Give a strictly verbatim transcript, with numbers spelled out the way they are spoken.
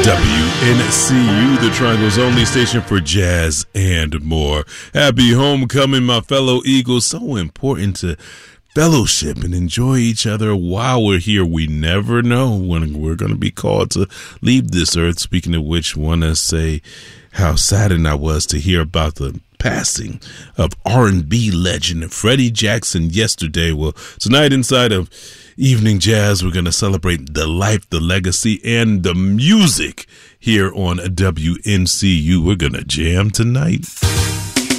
W N C U, the Triangle's only station for jazz and more. Happy homecoming, my fellow Eagles. So important to fellowship and enjoy each other while we're here. We never know when we're going to be called to leave this earth. Speaking of which, want to say how saddened I was to hear about the passing of R and B legend Freddie Jackson yesterday. Well, tonight inside of Evening Jazz, we're going to celebrate the life, the legacy, and the music here on W N C U. We're going to jam tonight.